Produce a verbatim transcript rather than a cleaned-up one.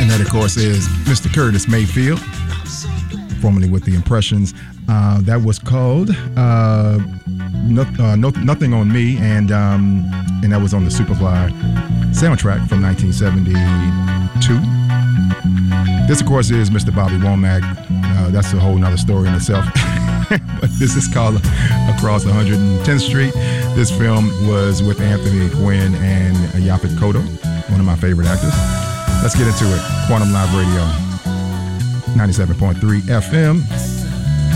And that, of course, is Mister Curtis Mayfield, formerly with the Impressions. Uh, that was called uh, no, uh, no, Nothing on Me, and um, and that was on the Superfly soundtrack from nineteen seventy-two. This, of course, is Mister Bobby Womack. Uh, that's a whole nother story in itself. But this is called Across one hundred tenth Street. This film was with Anthony Quinn and Yaphet Kotto, one of my favorite actors. Let's get into it. Quantum Live Radio, ninety-seven point three F M.